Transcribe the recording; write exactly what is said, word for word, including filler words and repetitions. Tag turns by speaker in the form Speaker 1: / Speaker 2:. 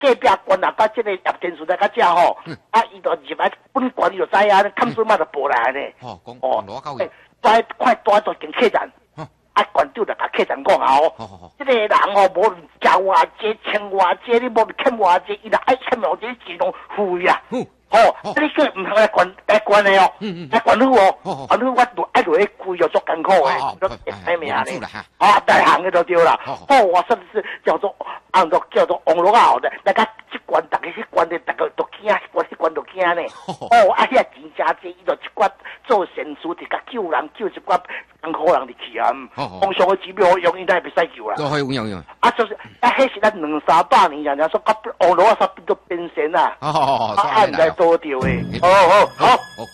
Speaker 1: 隔壁关啊，甲这个叶电视台甲遮吼，啊，伊就入来本关伊就知啊，看水嘛就报来呢。
Speaker 2: 哦，讲哦，攞交易，
Speaker 1: 快快带到间客栈，啊，关长就甲客栈讲啊，哦，这个人哦，无交偌济，欠偌济，你无欠偌济，伊就爱欠偌济，自动付呀。哦，你个唔通来关来关的哦，来关府哦，关府我都爱落去开又足艰苦的，都歹命咧，啊，大行的就对啦。哦，我甚至叫做按照叫做网络啊，大家这关，大家去关的，大家都惊，关去关都惊呢。哦，啊，遐钱真济，伊就一寡做善事，直甲救人，救一寡艰苦人入去啊。通常的指标用，应该袂使救啦。
Speaker 2: 都可以用用用。
Speaker 1: 啊，就是啊，迄是咱两三百年人家说，甲网络啊，啥变做变成啊，啊，按在。多掉诶，好好好。